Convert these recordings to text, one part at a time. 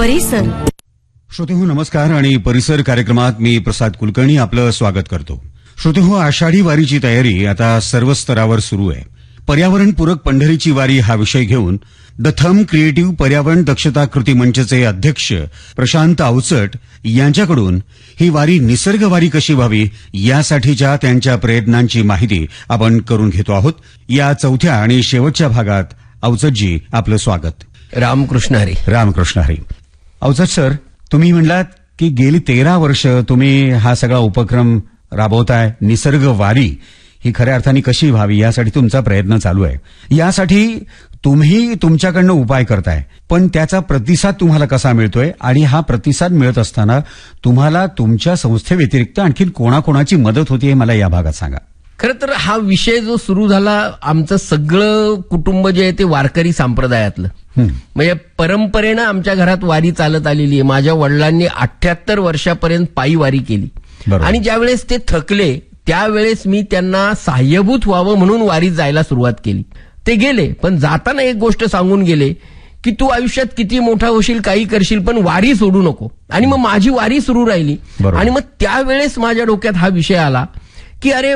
परिसर. श्रोतेहो नमस्कार आणि परिसर कार्यक्रमात मी प्रसाद कुलकर्णी आपलं स्वागत करतो. श्रोतेहो, आषाढी वारीची तयारी आता सर्व स्तरावर सुरू आहे. पर्यावरणपूरक पंढरीची वारी हा विषय घेऊन द थंब क्रिएटिव्ह पर्यावरण दक्षता कृती मंचचे अध्यक्ष प्रशांत अवचट यांच्याकडून ही वारी निसर्ग वारी कशी व्हावी यासाठीच्या त्यांच्या प्रयत्नांची माहिती आपण करून घेतो आहोत. या चौथ्या आणि शेवटच्या भागात अवचटजी आपलं स्वागत. रामकृष्ण हरी. रामकृष्ण हरी. अवचट सर, तुम्ही म्हणलात की गेली 13 वर्ष तुम्ही हा सगळा उपक्रम राबवताय. निसर्ग वारी ही खऱ्या अर्थाने कशी व्हावी यासाठी तुमचा प्रयत्न चालू आहे. यासाठी तुम्ही तुमच्याकडनं उपाय करताय, पण त्याचा प्रतिसाद तुम्हाला कसा मिळतोय आणि हा प्रतिसाद मिळत असताना तुम्हाला तुमच्या संस्थेव्यतिरिक्त आणखी कोणाकोणाची मदत होती हे मला या भागात सांगा. खरं तर हा विषय जो सुरू झाला, आमचं सगळं कुटुंब जे आहे ते वारकरी संप्रदायातलं, म्हणजे परंपरेनं आमच्या घरात वारी चालत आलेली आहे. माझ्या वडिलांनी 78 वर्षापर्यंत पायी वारी केली आणि ज्यावेळेस ते थकले त्यावेळेस मी त्यांना सहाय्यभूत व्हावं म्हणून वारीत जायला सुरुवात केली. ते गेले, पण जाताना एक गोष्ट सांगून गेले की तू आयुष्यात किती मोठा होशील, काही करशील, पण वारी सोडू नको. आणि मग माझी वारी सुरू राहिली. आणि मग त्यावेळेस माझ्या डोक्यात हा विषय आला की अरे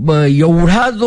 एवढा जो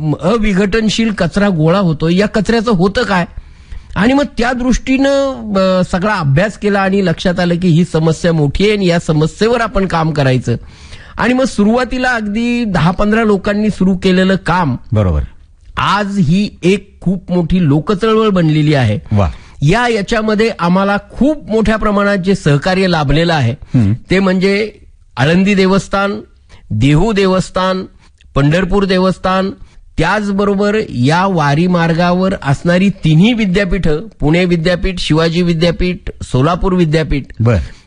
अविघटनशील कचरा गोळा होतो, या कचऱ्याचं होतं काय. आणि मग त्या दृष्टीनं सगळा अभ्यास केला आणि लक्षात आलं की ही समस्या मोठी आहे आणि या समस्येवर आपण काम करायचं. आणि मग सुरुवातीला अगदी 10-15 लोकांनी सुरू केलेलं काम बरोबर आज ही एक खूप मोठी लोकचळवळ बनलेली आहे. याच्यामध्ये आम्हाला खूप मोठ्या प्रमाणात जे सहकार्य लाभलेलं आहे ते म्हणजे आळंदी देवस्थान, देहू देवस्थान, पंढरपूर देवस्थान, त्याचबरोबर या वारी मार्गावर असणारी तिन्ही विद्यापीठं, पुणे विद्यापीठ, शिवाजी विद्यापीठ, सोलापूर विद्यापीठ,